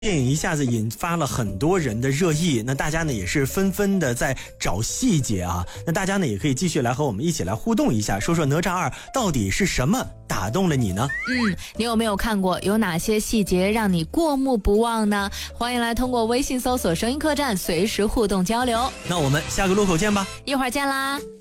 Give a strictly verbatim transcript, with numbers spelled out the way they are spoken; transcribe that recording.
电影一下子引发了很多人的热议，那大家呢也是纷纷的在找细节啊。那大家呢也可以继续来和我们一起来互动一下，说说哪吒二到底是什么打动了你呢？ 嗯，你有没有看过？有哪些细节让你过目不忘呢？欢迎来通过微信搜索声音客栈随时互动交流。 那我们下个路口见吧， 一会儿见啦。